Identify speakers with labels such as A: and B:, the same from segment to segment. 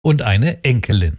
A: und eine Enkelin.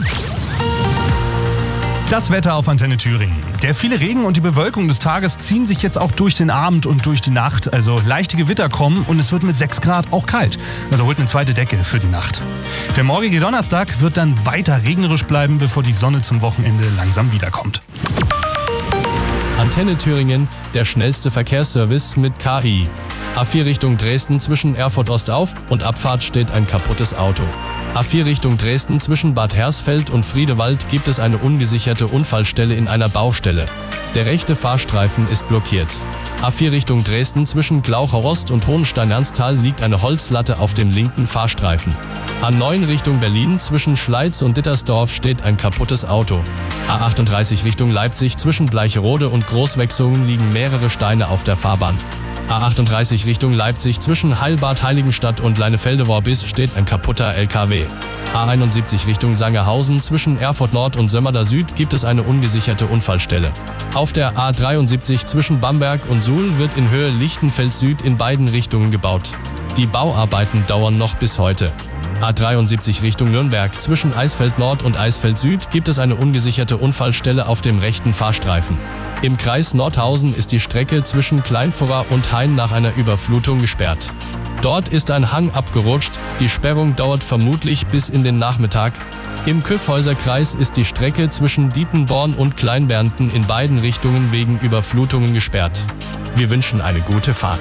B: Das Wetter auf Antenne Thüringen. Der viele Regen und die Bewölkung des Tages ziehen sich jetzt auch durch den Abend und durch die Nacht. Also leichte Gewitter kommen und es wird mit 6 Grad auch kalt. Also holt eine zweite Decke für die Nacht. Der morgige Donnerstag wird dann weiter regnerisch bleiben, bevor die Sonne zum Wochenende langsam wiederkommt.
C: Antenne Thüringen, der schnellste Verkehrsservice mit KI. A4 Richtung Dresden zwischen Erfurt Ostauf und Abfahrt steht ein kaputtes Auto. A4 Richtung Dresden zwischen Bad Hersfeld und Friedewald gibt es eine ungesicherte Unfallstelle in einer Baustelle. Der rechte Fahrstreifen ist blockiert. A4 Richtung Dresden zwischen Glaucher Ost und Hohenstein-Ernsthal liegt eine Holzlatte auf dem linken Fahrstreifen. A9 Richtung Berlin zwischen Schleiz und Dittersdorf steht ein kaputtes Auto. A38 Richtung Leipzig zwischen Bleicherode und Großwechsungen liegen mehrere Steine auf der Fahrbahn. A38 Richtung Leipzig zwischen Heilbad Heiligenstadt und Leinefelde-Worbis steht ein kaputter LKW. A71 Richtung Sangerhausen zwischen Erfurt Nord und Sömmerda Süd gibt es eine ungesicherte Unfallstelle. Auf der A73 zwischen Bamberg und Suhl wird in Höhe Lichtenfeld Süd in beiden Richtungen gebaut. Die Bauarbeiten dauern noch bis heute. A73 Richtung Nürnberg zwischen Eisfeld Nord und Eisfeld Süd gibt es eine ungesicherte Unfallstelle auf dem rechten Fahrstreifen. Im Kreis Nordhausen ist die Strecke zwischen Kleinfurra und Hain nach einer Überflutung gesperrt. Dort ist ein Hang abgerutscht, die Sperrung dauert vermutlich bis in den Nachmittag. Im Kyffhäuserkreis ist die Strecke zwischen Dietenborn und Kleinbernten in beiden Richtungen wegen Überflutungen gesperrt. Wir wünschen eine gute Fahrt.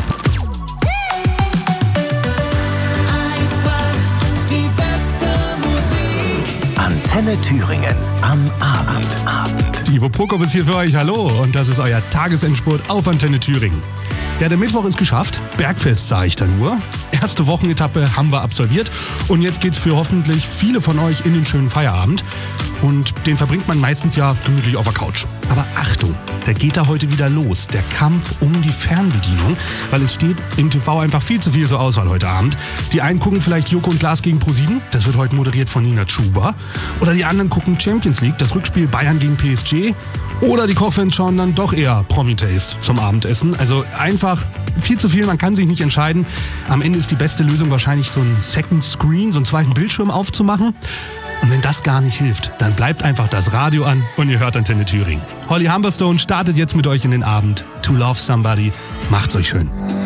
D: Antenne Thüringen am Abend.
B: Ivo Prokop ist hier für euch, hallo, und das ist euer Tagesendspurt auf Antenne Thüringen. Ja, der Mittwoch ist geschafft, Bergfest sah ich da nur. Erste Wochenetappe haben wir absolviert und jetzt geht's für hoffentlich viele von euch in den schönen Feierabend. Und den verbringt man meistens ja gemütlich auf der Couch. Aber Achtung, der geht da heute wieder los, der Kampf um die Fernbedienung, weil es steht im TV einfach viel zu viel zur Auswahl heute Abend. Die einen gucken vielleicht Joko und Klaas gegen ProSieben, das wird heute moderiert von Nina Tschuber. Oder die anderen gucken Champions League, das Rückspiel Bayern gegen PSG. Oder die Kochfans schauen dann doch eher Promi-Taste zum Abendessen. Also einfach viel zu viel, man kann sich nicht entscheiden. Am Ende ist die beste Lösung wahrscheinlich so ein Second Screen, so einen zweiten Bildschirm aufzumachen. Und wenn das gar nicht hilft, dann bleibt einfach das Radio an und ihr hört Antenne Thüringen. Holly Humberstone startet jetzt mit euch in den Abend. To Love Somebody. Macht's euch schön.